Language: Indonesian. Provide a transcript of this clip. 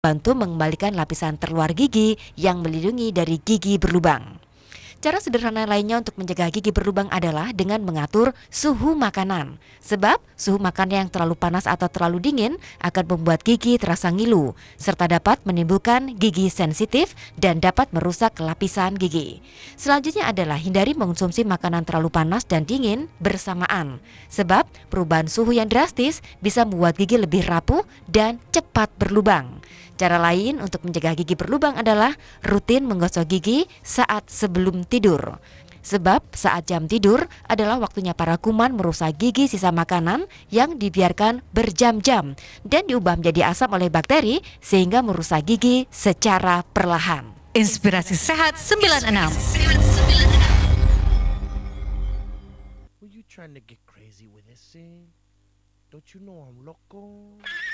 bantu mengembalikan lapisan terluar gigi yang melindungi dari gigi berlubang. Cara sederhana lainnya untuk menjaga gigi berlubang adalah dengan mengatur suhu makanan. Sebab suhu makanan yang terlalu panas atau terlalu dingin akan membuat gigi terasa ngilu, serta dapat menimbulkan gigi sensitif dan dapat merusak lapisan gigi. Selanjutnya adalah hindari mengonsumsi makanan terlalu panas dan dingin bersamaan. Sebab perubahan suhu yang drastis bisa membuat gigi lebih rapuh dan cepat berlubang. Cara lain untuk menjaga gigi berlubang adalah rutin menggosok gigi saat sebelum tidur. Sebab saat jam tidur adalah waktunya para kuman merusak gigi sisa makanan yang dibiarkan berjam-jam dan diubah menjadi asam oleh bakteri sehingga merusak gigi secara perlahan. Inspirasi Sehat 96. Were you trying to get crazy with this thing? Don't you know I'm loco?